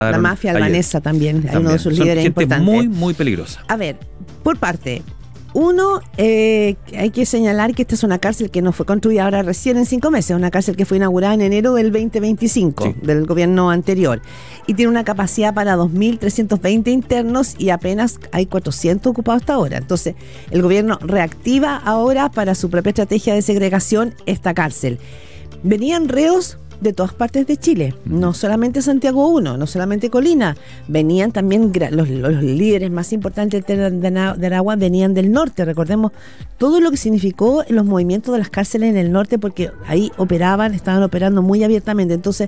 La mafia albanesa también, hay uno de sus líderes importantes. Muy, muy peligrosa. A ver, por parte. Uno, hay que señalar que esta es una cárcel que no fue construida ahora recién en 5 meses, una cárcel que fue inaugurada en enero del 2025, del gobierno anterior, y tiene una capacidad para 2.320 internos y apenas hay 400 ocupados hasta ahora. Entonces, el gobierno reactiva ahora para su propia estrategia de segregación esta cárcel. Venían reos de todas partes de Chile, no solamente Santiago 1, no solamente Colina, venían también los líderes más importantes de Aragua venían del norte. Recordemos todo lo que significó los movimientos de las cárceles en el norte, porque ahí estaban operando muy abiertamente. Entonces,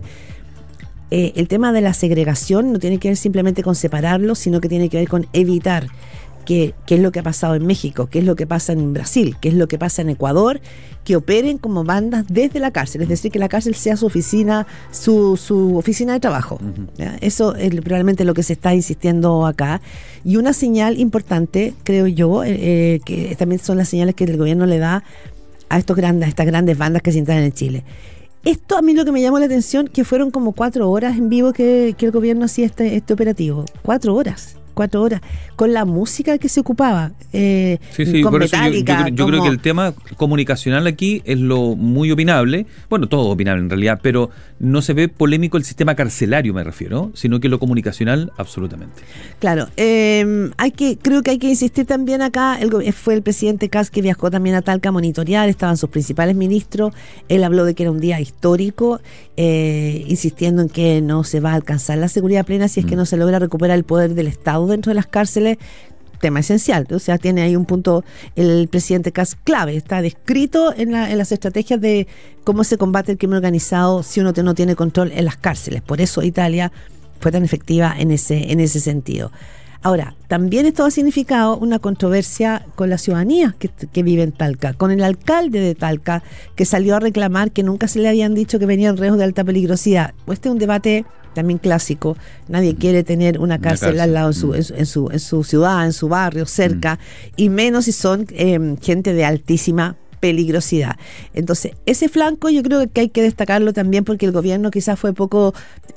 el tema de la segregación no tiene que ver simplemente con separarlos, sino que tiene que ver con evitar qué es lo que ha pasado en México, qué es lo que pasa en Brasil, qué es lo que pasa en Ecuador, que operen como bandas desde la cárcel, es decir, que la cárcel sea su oficina, su oficina de trabajo. ¿Ya? Eso es realmente lo que se está insistiendo acá. Y una señal importante, creo yo, que también son las señales que el gobierno le da a estas grandes bandas que se instalan en Chile. Esto a mí lo que me llamó la atención, que fueron como 4 horas en vivo que el gobierno hacía este operativo. 4 horas, con la música que se ocupaba, con por Metallica. Eso yo creo que el tema comunicacional aquí es lo muy opinable, bueno, todo opinable en realidad, pero no se ve polémico el sistema carcelario, me refiero, sino que lo comunicacional, absolutamente. Claro, creo que hay que insistir también acá, fue el presidente Kast que viajó también a Talca a monitorear, estaban sus principales ministros, él habló de que era un día histórico, insistiendo en que no se va a alcanzar la seguridad plena si es que no se logra recuperar el poder del Estado dentro de las cárceles, tema esencial. O sea, tiene ahí un punto el presidente Kast clave, está descrito en las estrategias de cómo se combate el crimen organizado si uno no tiene control en las cárceles. Por eso Italia fue tan efectiva en ese sentido. Ahora, también esto ha significado una controversia con la ciudadanía que vive en Talca, con el alcalde de Talca, que salió a reclamar que nunca se le habían dicho que venían reos de alta peligrosidad. Este es un debate también clásico. Nadie quiere tener una cárcel al lado en su ciudad, en su barrio, cerca, y menos si son gente de altísima peligrosidad. Entonces, ese flanco yo creo que hay que destacarlo también, porque el gobierno quizás fue poco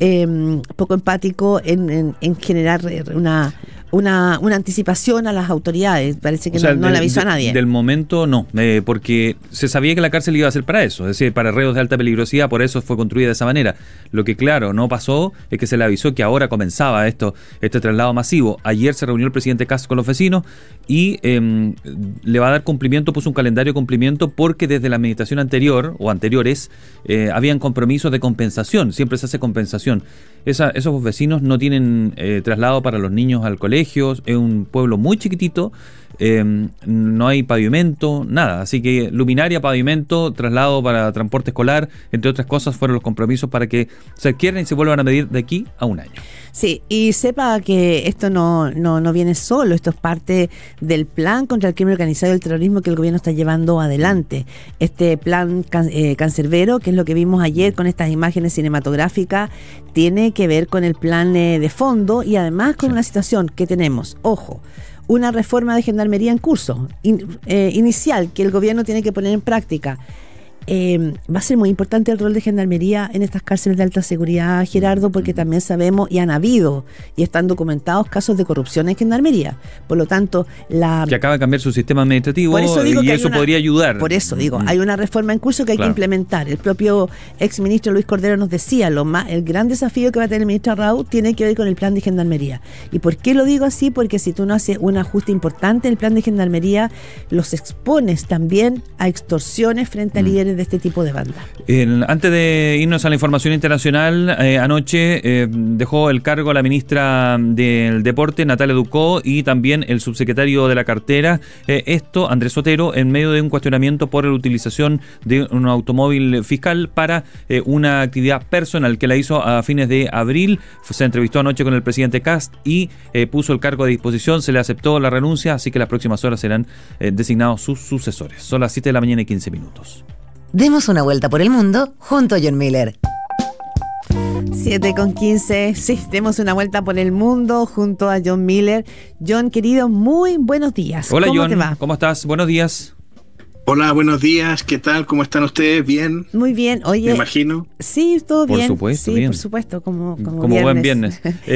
empático en generar una anticipación a las autoridades. Parece que no le avisó a nadie. Del momento no, porque se sabía que la cárcel iba a ser para eso, es decir, para reos de alta peligrosidad, por eso fue construida de esa manera. Lo que claro no pasó es que se le avisó que ahora comenzaba este traslado masivo. Ayer se reunió el presidente Kast con los vecinos y le va a dar cumplimiento, puso un calendario de cumplimiento, porque desde la administración anterior o anteriores habían compromisos de compensación, siempre se hace compensación. Esos vecinos no tienen traslado para los niños al colegio, es un pueblo muy chiquitito, no hay pavimento, nada, así que luminaria, pavimento, traslado para transporte escolar, entre otras cosas, fueron los compromisos para que se adquieran y se vuelvan a medir de aquí a un año. Sí, y sepa que esto no viene solo, esto es parte del plan contra el crimen organizado y el terrorismo que el gobierno está llevando adelante. Este plan cancerbero, que es lo que vimos ayer con estas imágenes cinematográficas, tiene que ver con el plan de fondo y además con una situación que tenemos, ojo, una reforma de gendarmería en curso, inicial, que el gobierno tiene que poner en práctica. Va a ser muy importante el rol de gendarmería en estas cárceles de alta seguridad, Gerardo, porque también sabemos y han habido y están documentados casos de corrupción en gendarmería. Por lo tanto, que acaba de cambiar su sistema administrativo y eso podría ayudar. Por eso digo, hay una reforma en curso que hay que implementar. El propio exministro Luis Cordero nos decía, el gran desafío que va a tener el ministro Arrau tiene que ver con el plan de gendarmería. ¿Y por qué lo digo así? Porque si tú no haces un ajuste importante en el plan de gendarmería, los expones también a extorsiones frente a líderes de este tipo de banda. Antes de irnos a la información internacional, anoche dejó el cargo a la ministra del Deporte, Natalia Ducó, y también el subsecretario de la cartera, Andrés Otero, en medio de un cuestionamiento por la utilización de un automóvil fiscal para una actividad personal que la hizo a fines de abril. Se entrevistó anoche con el presidente Kast y puso el cargo a disposición, se le aceptó la renuncia, así que las próximas horas serán designados sus sucesores. Son las 7 de la mañana y 15 minutos. Demos una vuelta por el mundo junto a John Miller. 7:15, sí, demos una vuelta por el mundo junto a John Miller. John, querido, muy buenos días. Hola, ¿Cómo John, te va? ¿Cómo estás? Buenos días. Hola, buenos días, ¿qué tal? ¿Cómo están ustedes? ¿Bien? Muy bien, oye. Me imagino. Sí, todo bien. Por supuesto, sí, bien. por supuesto, como buen viernes.